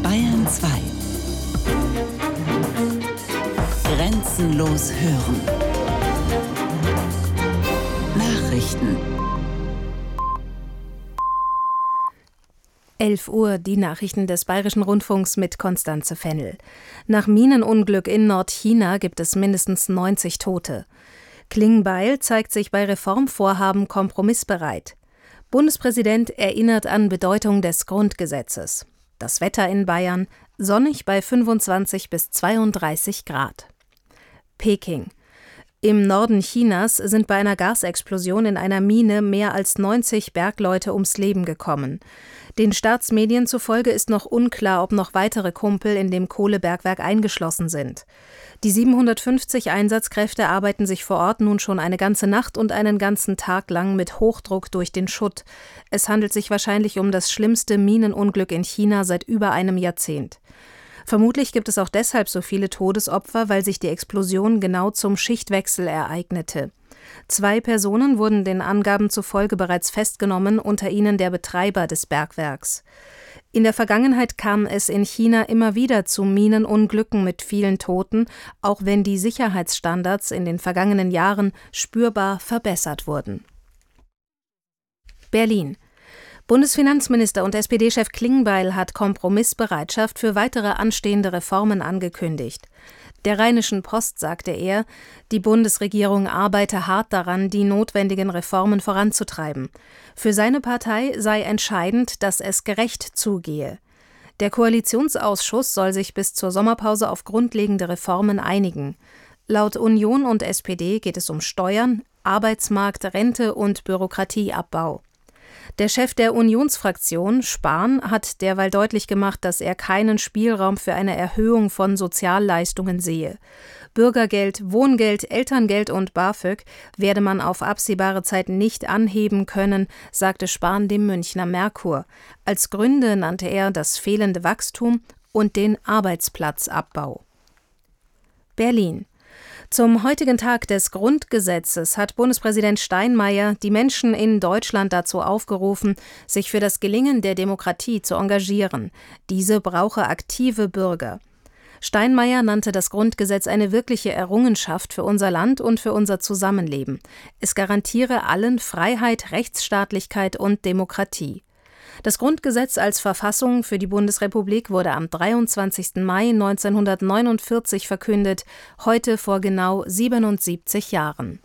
Bayern 2. Grenzenlos hören. Nachrichten. 11 Uhr, die Nachrichten des Bayerischen Rundfunks mit Konstanze Fennel. Nach Minenunglück in Nordchina gibt es mindestens 90 Tote. Klingbeil zeigt sich bei Reformvorhaben kompromissbereit. Bundespräsident erinnert an Bedeutung des Grundgesetzes. Das Wetter in Bayern, sonnig bei 25 bis 32 Grad. Peking. Im Norden Chinas sind bei einer Gasexplosion in einer Mine mehr als 90 Bergleute ums Leben gekommen. Den Staatsmedien zufolge ist noch unklar, ob noch weitere Kumpel in dem Kohlebergwerk eingeschlossen sind. Die 750 Einsatzkräfte arbeiten sich vor Ort nun schon eine ganze Nacht und einen ganzen Tag lang mit Hochdruck durch den Schutt. Es handelt sich wahrscheinlich um das schlimmste Minenunglück in China seit über einem Jahrzehnt. Vermutlich gibt es auch deshalb so viele Todesopfer, weil sich die Explosion genau zum Schichtwechsel ereignete. 2 Personen wurden den Angaben zufolge bereits festgenommen, unter ihnen der Betreiber des Bergwerks. In der Vergangenheit kam es in China immer wieder zu Minenunglücken mit vielen Toten, auch wenn die Sicherheitsstandards in den vergangenen Jahren spürbar verbessert wurden. Berlin. Bundesfinanzminister und SPD-Chef Klingbeil hat Kompromissbereitschaft für weitere anstehende Reformen angekündigt. Der Rheinischen Post sagte er, die Bundesregierung arbeite hart daran, die notwendigen Reformen voranzutreiben. Für seine Partei sei entscheidend, dass es gerecht zugehe. Der Koalitionsausschuss soll sich bis zur Sommerpause auf grundlegende Reformen einigen. Laut Union und SPD geht es um Steuern, Arbeitsmarkt, Rente und Bürokratieabbau. Der Chef der Unionsfraktion, Spahn, hat derweil deutlich gemacht, dass er keinen Spielraum für eine Erhöhung von Sozialleistungen sehe. Bürgergeld, Wohngeld, Elterngeld und BAföG werde man auf absehbare Zeit nicht anheben können, sagte Spahn dem Münchner Merkur. Als Gründe nannte er das fehlende Wachstum und den Arbeitsplatzabbau. Berlin. Zum heutigen Tag des Grundgesetzes hat Bundespräsident Steinmeier die Menschen in Deutschland dazu aufgerufen, sich für das Gelingen der Demokratie zu engagieren. Diese brauche aktive Bürger. Steinmeier nannte das Grundgesetz eine wirkliche Errungenschaft für unser Land und für unser Zusammenleben. Es garantiere allen Freiheit, Rechtsstaatlichkeit und Demokratie. Das Grundgesetz als Verfassung für die Bundesrepublik wurde am 23. Mai 1949 verkündet, heute vor genau 77 Jahren.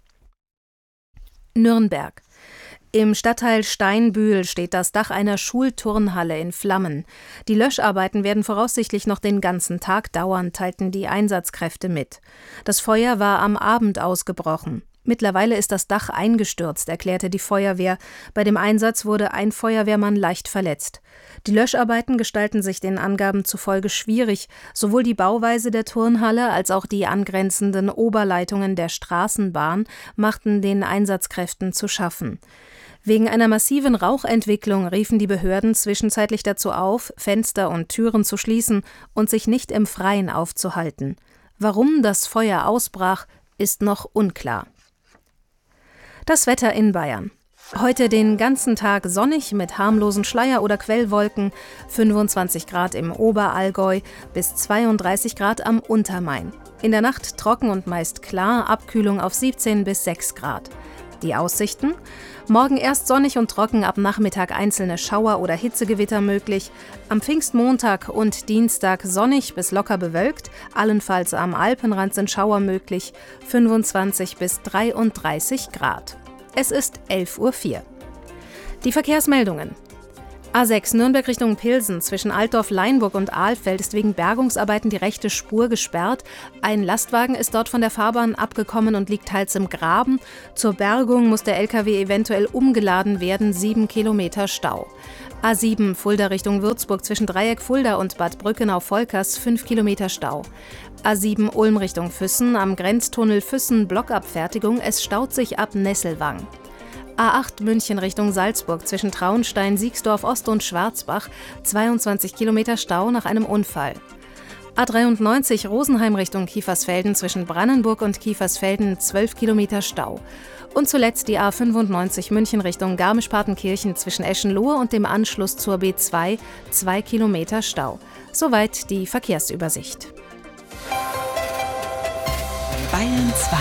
Nürnberg. Im Stadtteil Steinbühl steht das Dach einer Schulturnhalle in Flammen. Die Löscharbeiten werden voraussichtlich noch den ganzen Tag dauern, teilten die Einsatzkräfte mit. Das Feuer war am Abend ausgebrochen. Mittlerweile ist das Dach eingestürzt, erklärte die Feuerwehr. Bei dem Einsatz wurde ein Feuerwehrmann leicht verletzt. Die Löscharbeiten gestalten sich den Angaben zufolge schwierig. Sowohl die Bauweise der Turnhalle als auch die angrenzenden Oberleitungen der Straßenbahn machten den Einsatzkräften zu schaffen. Wegen einer massiven Rauchentwicklung riefen die Behörden zwischenzeitlich dazu auf, Fenster und Türen zu schließen und sich nicht im Freien aufzuhalten. Warum das Feuer ausbrach, ist noch unklar. Das Wetter in Bayern. Heute den ganzen Tag sonnig mit harmlosen Schleier- oder Quellwolken, 25 Grad im Oberallgäu bis 32 Grad am Untermain. In der Nacht trocken und meist klar, Abkühlung auf 17 bis 6 Grad. Die Aussichten? Morgen erst sonnig und trocken, ab Nachmittag einzelne Schauer oder Hitzegewitter möglich. Am Pfingstmontag und Dienstag sonnig bis locker bewölkt, allenfalls am Alpenrand sind Schauer möglich, 25 bis 33 Grad. Es ist 11:04 Uhr. Die Verkehrsmeldungen. A6 Nürnberg Richtung Pilsen zwischen Altdorf-Leinburg und Ahlfeld ist wegen Bergungsarbeiten die rechte Spur gesperrt. Ein Lastwagen ist dort von der Fahrbahn abgekommen und liegt teils im Graben. Zur Bergung muss der LKW eventuell umgeladen werden, 7 Kilometer Stau. A7 Fulda Richtung Würzburg zwischen Dreieck Fulda und Bad Brückenau-Volkers 5 Kilometer Stau. A7 Ulm Richtung Füssen am Grenztunnel Füssen Blockabfertigung, es staut sich ab Nesselwang. A8 München Richtung Salzburg zwischen Traunstein, Siegsdorf Ost und Schwarzbach, 22 Kilometer Stau nach einem Unfall. A93 Rosenheim Richtung Kiefersfelden zwischen Brannenburg und Kiefersfelden 12 Kilometer Stau. Und zuletzt die A95 München Richtung Garmisch-Partenkirchen zwischen Eschenlohe und dem Anschluss zur B2 2 Kilometer Stau. Soweit die Verkehrsübersicht. Bayern 2.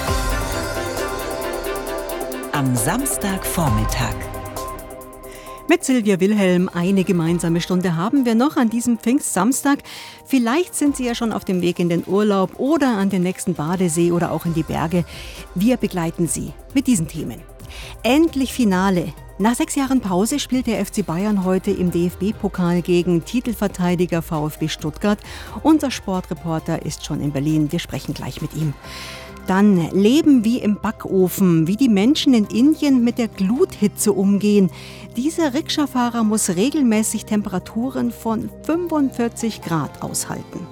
Am Samstagvormittag. Mit Silvia Wilhelm eine gemeinsame Stunde haben wir noch an diesem Pfingstsamstag. Vielleicht sind Sie ja schon auf dem Weg in den Urlaub oder an den nächsten Badesee oder auch in die Berge. Wir begleiten Sie mit diesen Themen. Endlich Finale. Nach 6 Jahren Pause spielt der FC Bayern heute im DFB-Pokal gegen Titelverteidiger VfB Stuttgart. Unser Sportreporter ist schon in Berlin. Wir sprechen gleich mit ihm. Dann Leben wie im Backofen, wie die Menschen in Indien mit der Gluthitze umgehen. Dieser Rikscha-Fahrer muss regelmäßig Temperaturen von 45 Grad aushalten.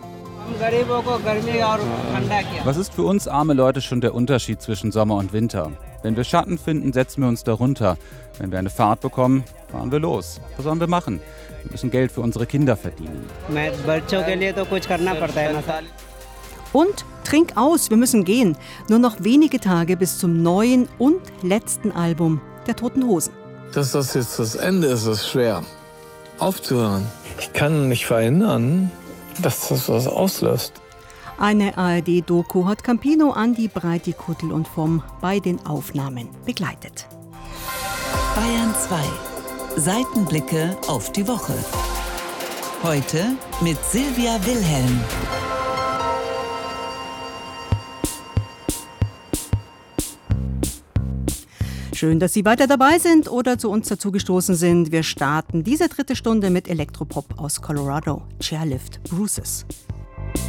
Was ist für uns arme Leute schon der Unterschied zwischen Sommer und Winter? Wenn wir Schatten finden, setzen wir uns darunter. Wenn wir eine Fahrt bekommen, fahren wir los. Was sollen wir machen? Wir müssen Geld für unsere Kinder verdienen. Und trink aus, wir müssen gehen. Nur noch wenige Tage bis zum neuen und letzten Album der Toten Hosen. Dass das jetzt das Ende ist, ist schwer. Aufzuhören. Ich kann nicht verhindern, dass das was auslöst. Eine ARD-Doku hat Campino, Andi, Breiti, Kuttel und Vom bei den Aufnahmen begleitet. Bayern 2. Seitenblicke auf die Woche. Heute mit Silvia Wilhelm. Schön, dass Sie weiter dabei sind oder zu uns dazugestoßen sind. Wir starten diese 3. Stunde mit Elektropop aus Colorado, Chairlift Bruises.